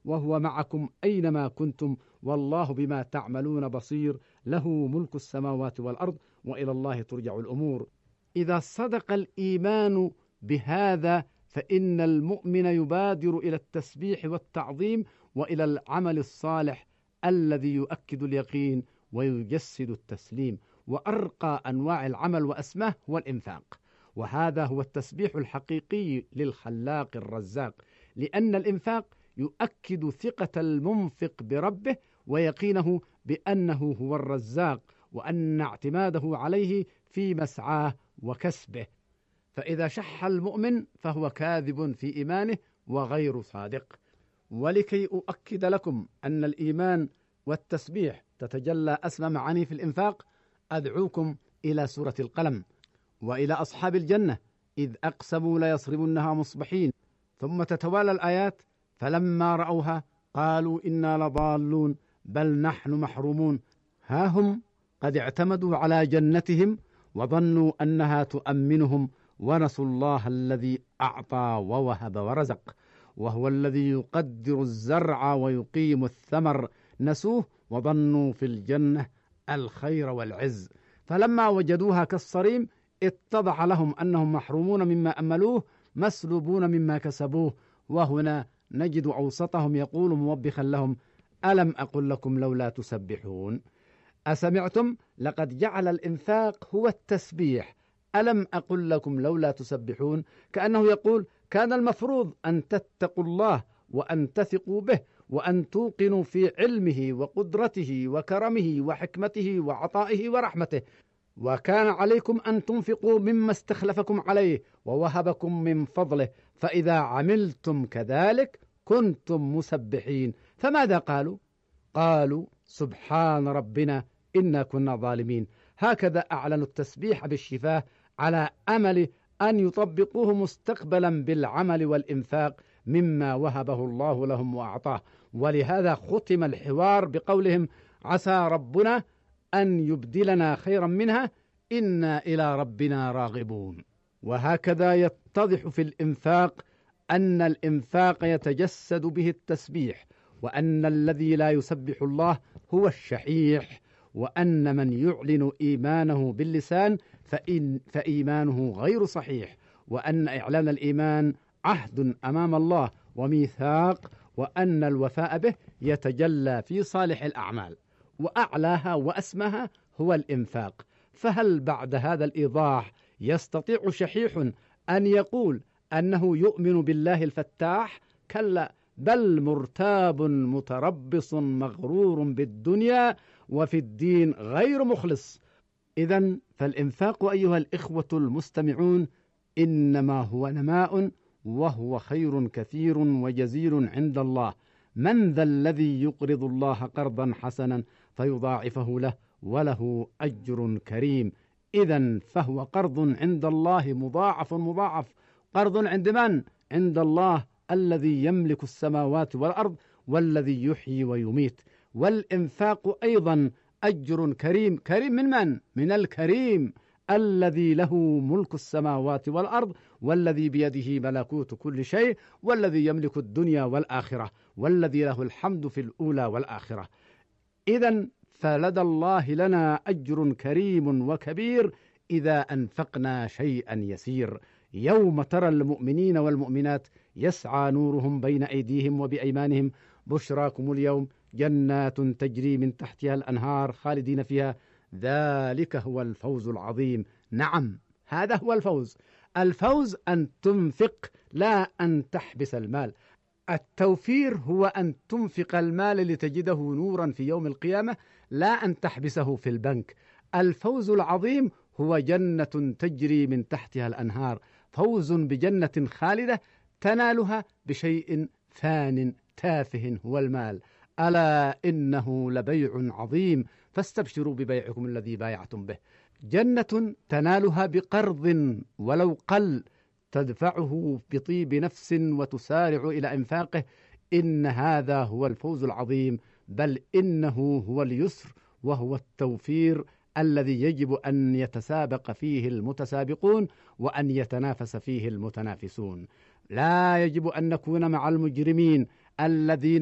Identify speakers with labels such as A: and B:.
A: وهو معكم أينما كنتم، والله بما تعملون بصير، له ملك السماوات والأرض، وإلى الله ترجع الأمور. إذا صدق الإيمان بهذا فإن المؤمن يبادر إلى التسبيح والتعظيم وإلى العمل الصالح الذي يؤكد اليقين ويجسد التسليم. وأرقى أنواع العمل وأسماه هو الإنفاق، وهذا هو التسبيح الحقيقي للخلاق الرزاق، لأن الإنفاق يؤكد ثقة المنفق بربه ويقينه بأنه هو الرزاق، وأن اعتماده عليه في مسعاه وكسبه. فإذا شح المؤمن فهو كاذب في إيمانه وغير صادق. ولكي أؤكد لكم أن الإيمان والتسبيح تتجلى أسمى معاني في الإنفاق، أدعوكم إلى سورة القلم، وإلى أصحاب الجنة إذ أقسموا ليصرمنها مصبحين، ثم تتوالى الآيات: فلما رأوها قالوا إنا لضالون بل نحن محرومون، ها هم قد اعتمدوا على جنتهم وظنوا أنها تؤمنهم ونسوا الله الذي أعطى ووهب ورزق، وهو الذي يقدر الزرع ويقيم الثمر، نسوه وظنوا في الجنة الخير والعز، فلما وجدوها كالصريم اتضح لهم أنهم محرومون مما أملوه مسلوبون مما كسبوه. وهنا نجد أوسطهم يقول موبخا لهم: ألم أقل لكم لولا تسبحون؟ أسمعتم؟ لقد جعل الإنفاق هو التسبيح. ألم أقل لكم لولا تسبحون؟ كأنه يقول: كان المفروض أن تتقوا الله وأن تثقوا به وأن توقنوا في علمه وقدرته وكرمه وحكمته وعطائه ورحمته، وكان عليكم أن تنفقوا مما استخلفكم عليه ووهبكم من فضله، فإذا عملتم كذلك كنتم مسبحين. فماذا قالوا؟ قالوا: سبحان ربنا إنا كنا ظالمين. هكذا أعلنوا التسبيح بالشفاه على أمل أن يطبقوه مستقبلا بالعمل والإنفاق مما وهبه الله لهم وأعطاه. ولهذا ختم الحوار بقولهم: عسى ربنا أن يبدلنا خيرا منها إنا إلى ربنا راغبون. وهكذا يتضح في الإنفاق أن الإنفاق يتجسد به التسبيح، وأن الذي لا يسبح الله هو الشحيح، وأن من يعلن إيمانه باللسان فإيمانه غير صحيح، وأن إعلان الإيمان عهد أمام الله وميثاق، وأن الوفاء به يتجلى في صالح الأعمال، وأعلاها وأسمها هو الإنفاق. فهل بعد هذا الإيضاح يستطيع شحيح أن يقول أنه يؤمن بالله الفتاح؟ كلا، بل مرتاب متربص مغرور بالدنيا وفي الدين غير مخلص. إذن فالإنفاق أيها الإخوة المستمعون إنما هو نماء، وهو خير كثير وجزيل عند الله. من ذا الذي يقرض الله قرضا حسنا فيضاعفه له وله أجر كريم؟ إذن فهو قرض عند الله مضاعف. قرض عند من؟ عند الله الذي يملك السماوات والأرض والذي يحيي ويميت. والإنفاق أيضا أجر كريم. كريم من من؟ من الكريم الذي له ملك السماوات والأرض، والذي بيده ملكوت كل شيء، والذي يملك الدنيا والآخرة، والذي له الحمد في الأولى والآخرة. إذن فلدى الله لنا أجر كريم وكبير إذا أنفقنا شيئا يسير. يوم ترى المؤمنين والمؤمنات يسعى نورهم بين أيديهم وبأيمانهم: بشراكم اليوم جنات تجري من تحتها الأنهار خالدين فيها، ذلك هو الفوز العظيم. نعم، هذا هو الفوز. الفوز أن تنفق، لا أن تحبس المال. التوفير هو أن تنفق المال لتجده نورا في يوم القيامة، لا أن تحبسه في البنك. الفوز العظيم هو جنة تجري من تحتها الأنهار، فوز بجنة خالدة تنالها بشيء فان تافه هو المال. ألا إنه لبيع عظيم، فاستبشروا ببيعكم الذي بايعتم به. جنة تنالها بقرض ولو قل، تدفعه بطيب نفس وتسارع إلى إنفاقه. إن هذا هو الفوز العظيم، بل إنه هو اليسر، وهو التوفير الذي يجب أن يتسابق فيه المتسابقون وأن يتنافس فيه المتنافسون. لا يجب أن نكون مع المجرمين الذين